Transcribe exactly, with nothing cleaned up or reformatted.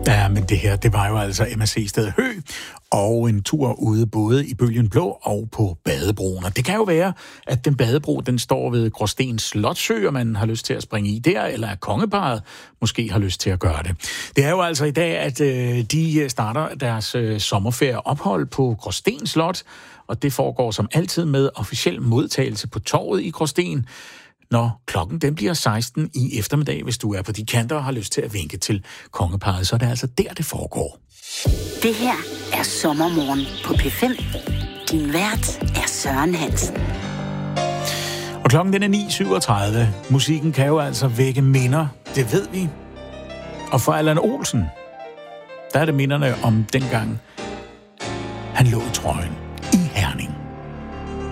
Ja, men det her, det var jo altså M C Sted Hø, og en tur ude både i Bølgen Blå og på Badebroen. Og det kan jo være, at den badebro, den står ved Gråsten Slotssø, og man har lyst til at springe i der, eller at kongeparret måske har lyst til at gøre det. Det er jo altså i dag, at øh, de starter deres øh, sommerferieophold på Gråsten Slot, og det foregår som altid med officiel modtagelse på torvet i Gråsten, når klokken den bliver seksten i eftermiddag. Hvis du er på de kanter og har lyst til at vinke til kongeparret, så er det altså der, det foregår. Det her er Sommermorgen på P fem. Din vært er Søren Hansen. Og klokken den er ni syvogtredive. Musikken kan jo altså vække minder, det ved vi. Og for Allan Olsen, der er det minderne om dengang, han lå i trøjen.